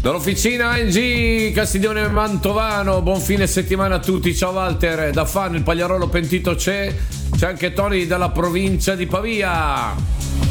Dall'officina ANG Castiglione Mantovano, buon fine settimana a tutti. Ciao Walter, da Fano il Pagliarolo pentito c'è anche Tony dalla provincia di Pavia.